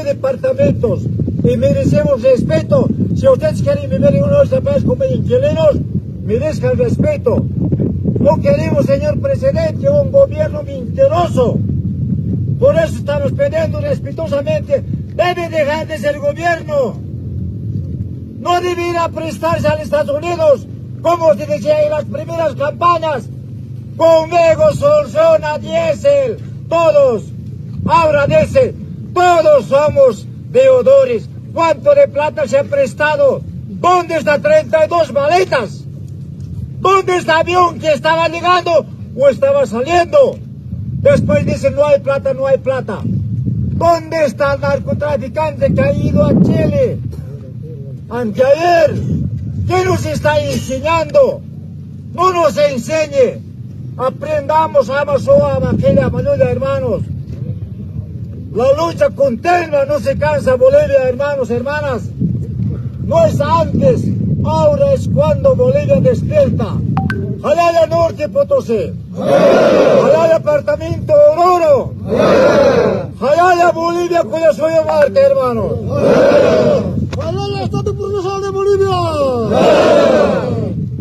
departamentos y merecemos respeto. Si ustedes quieren vivir en nuestro país como inquilinos, merezcan respeto. No queremos, señor presidente, un gobierno mentiroso. Por eso estamos pidiendo respetuosamente, debe dejar de ser gobierno. No debería prestarse a los Estados Unidos, como se decía en las primeras campañas. Conmigo soluciona diésel, todos. Ahora dice, todos somos deudores. ¿Cuánto de plata se ha prestado? ¿Dónde está 32 maletas? ¿Dónde está el avión que estaba llegando o estaba saliendo? Después dicen, no hay plata, no hay plata. ¿Dónde está el narcotraficante que ha ido a Chile? Anteayer. ¿Qué nos está enseñando? No nos enseñe. Aprendamos a Amazoa, Evangelia, Manuela, hermanos. La lucha continua, no se cansa Bolivia, hermanos, hermanas. No es antes, ahora es cuando Bolivia despierta. Jalaya Norte Potosí. Jalaya Departamento Oruro. Jalaya Bolivia, cuya soy Marte, hermanos. Jalaya Estado Provincial de Bolivia.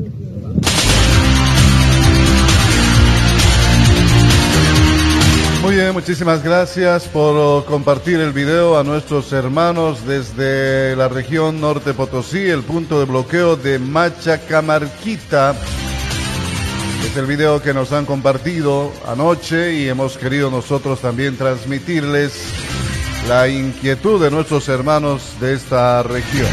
Muy bien, muchísimas gracias por compartir el video a nuestros hermanos desde la región Norte Potosí, el punto de bloqueo de Machacamarquita. Es el video que nos han compartido anoche y hemos querido nosotros también transmitirles la inquietud de nuestros hermanos de esta región.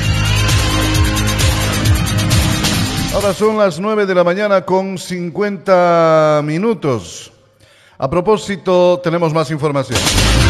Ahora son las 9 de la mañana con 50 minutos. A propósito, tenemos más información.